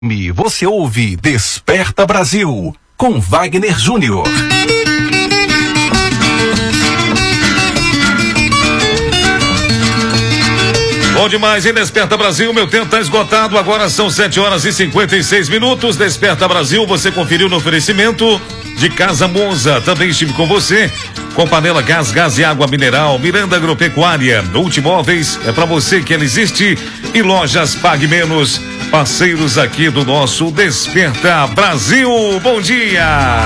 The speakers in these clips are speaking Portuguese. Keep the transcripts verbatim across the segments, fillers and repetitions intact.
Você ouve Desperta Brasil, com Wagner Júnior. Bom demais, hein? Desperta Brasil, meu tempo tá esgotado, agora são sete horas e cinquenta e seis minutos. Desperta Brasil, você conferiu no oferecimento de Casa Monza. Também estive com você com panela gás, gás e água mineral. Miranda Agropecuária, Multimóveis, é pra você que ela existe. E Lojas Pague Menos, parceiros aqui do nosso Desperta Brasil. Bom dia!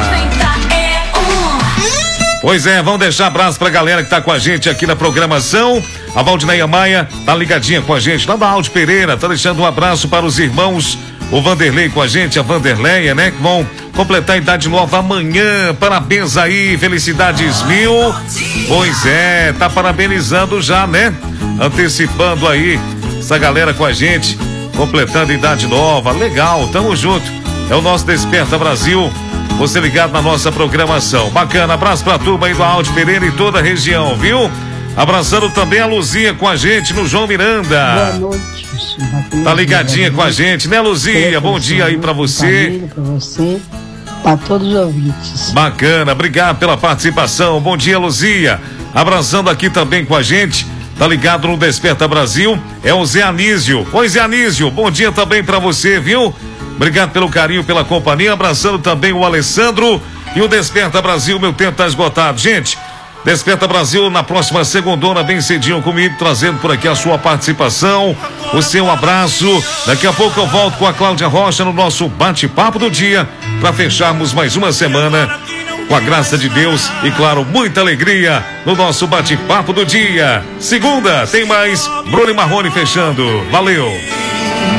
Pois é, vamos deixar abraço pra galera que tá com a gente aqui na programação. A Valdineia Maia tá ligadinha com a gente lá da Alde Pereira, tá deixando um abraço para os irmãos, o Vanderlei com a gente, a Vanderleia, né, que vão completar a idade nova amanhã. Parabéns aí, felicidades mil. Pois é, tá parabenizando já, né? Antecipando aí essa galera com a gente, completando idade nova. Legal, tamo junto. É o nosso Desperta Brasil. Você ligado na nossa programação. Bacana, abraço pra turma aí do Alde Pereira e toda a região, viu? Abraçando também a Luzia com a gente no João Miranda. Boa noite, senhor. Tá ligadinha com a gente, né, Luzia? Bom dia aí pra você. Pra você, pra todos os ouvintes. Bacana, obrigado pela participação. Bom dia, Luzia. Abraçando aqui também com a gente. Tá ligado no Desperta Brasil, é o Zé Anísio. Oi, Zé Anísio, bom dia também pra você, viu? Obrigado pelo carinho, pela companhia. Abraçando também o Alessandro e o Desperta Brasil. Meu tempo tá esgotado. Gente, Desperta Brasil na próxima segundona, bem cedinho comigo, trazendo por aqui a sua participação, o seu abraço. Daqui a pouco eu volto com a Cláudia Rocha no nosso bate-papo do dia, para fecharmos mais uma semana com a graça de Deus e, claro, muita alegria no nosso bate-papo do dia. Segunda, tem mais Bruno e Marrone fechando. Valeu!